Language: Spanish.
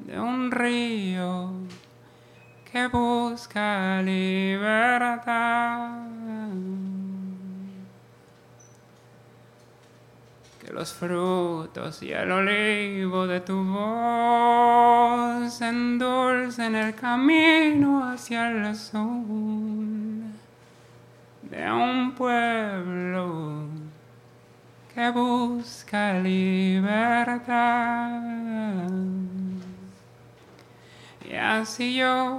de un río que busca libertad. Que los frutos y el olivo de tu voz endulcen el camino hacia el sol de un pueblo que busca libertad. Y así yo